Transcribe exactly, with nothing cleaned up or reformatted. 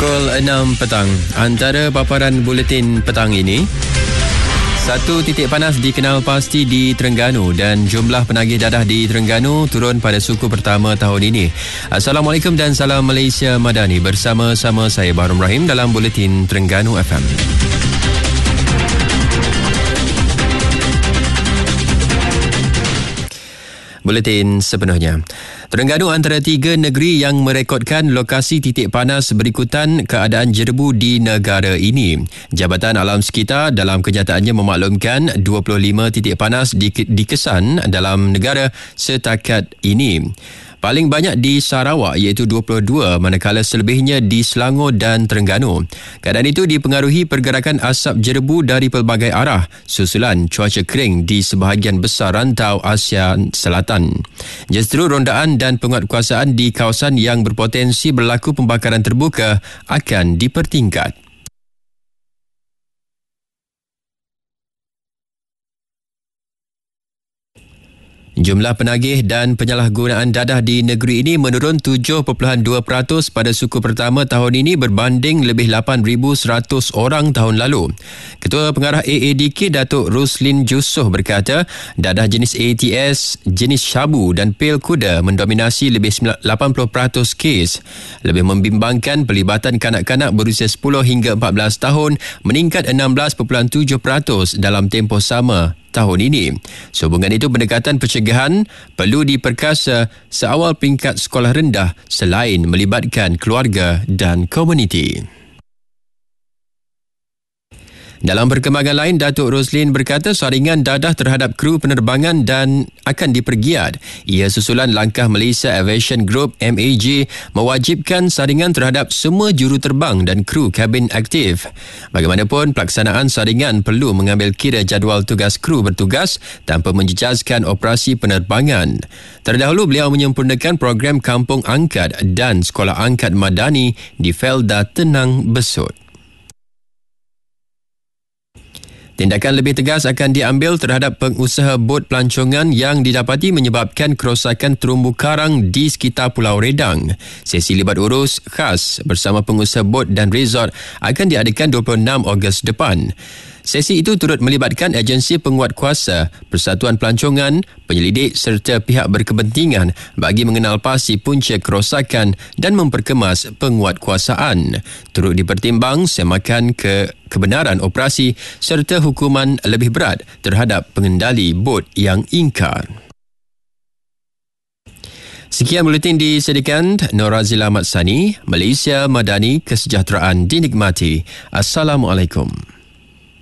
Pukul enam petang. Antara paparan buletin petang ini, satu titik panas dikenal pasti di Terengganu dan jumlah penagih dadah di Terengganu turun pada suku pertama tahun ini. Assalamualaikum dan salam Malaysia Madani. Bersama-sama saya Bahrum Rahim dalam buletin Terengganu F M. Buletin sepenuhnya. Terengganu antara tiga negeri yang merekodkan lokasi titik panas berikutan keadaan jerebu di negara ini. Jabatan Alam Sekitar dalam kenyataannya memaklumkan dua puluh lima titik panas dikesan dalam negara setakat ini. Paling banyak di Sarawak iaitu dua puluh dua, manakala selebihnya di Selangor dan Terengganu. Keadaan itu dipengaruhi pergerakan asap jerebu dari pelbagai arah susulan cuaca kering di sebahagian besar rantau Asia Selatan. Justru rondaan dan penguatkuasaan di kawasan yang berpotensi berlaku pembakaran terbuka akan dipertingkat. Jumlah penagih dan penyalahgunaan dadah di negeri ini menurun tujuh perpuluhan dua peratus pada suku pertama tahun ini berbanding lebih lapan ribu seratus orang tahun lalu. Ketua Pengarah A A D K Datuk Ruslin Jusoh berkata, dadah jenis A T S, jenis syabu dan pil kuda mendominasi lebih lapan puluh peratus kes. Lebih membimbangkan, pelibatan kanak-kanak berusia sepuluh hingga empat belas tahun meningkat enam belas perpuluhan tujuh peratus dalam tempoh sama tahun ini. Sehubungan itu, pendekatan pencegahan perlu diperkasa seawal peringkat sekolah rendah selain melibatkan keluarga dan komuniti. Dalam perkembangan lain, Datuk Roslin berkata saringan dadah terhadap kru penerbangan dan akan dipergiat. Ia susulan langkah Malaysia Aviation Group M A G mewajibkan saringan terhadap semua juruterbang dan kru kabin aktif. Bagaimanapun, pelaksanaan saringan perlu mengambil kira jadual tugas kru bertugas tanpa menjejaskan operasi penerbangan. Terdahulu, beliau menyempurnakan program Kampung Angkat dan Sekolah Angkat Madani di Felda Tenang Besut. Tindakan lebih tegas akan diambil terhadap pengusaha bot pelancongan yang didapati menyebabkan kerosakan terumbu karang di sekitar Pulau Redang. Sesi libat urus khas bersama pengusaha bot dan resort akan diadakan dua puluh enam Ogos depan. Sesi itu turut melibatkan agensi penguatkuasa, persatuan pelancongan, penyelidik serta pihak berkepentingan bagi mengenal pasti punca kerosakan dan memperkemas penguatkuasaan. Turut dipertimbang semakan ke kebenaran operasi serta hukuman lebih berat terhadap pengendali bot yang ingkar. Sekian buletin disediakan Norazila Matsani, Malaysia Madani, kesejahteraan dinikmati. Assalamualaikum.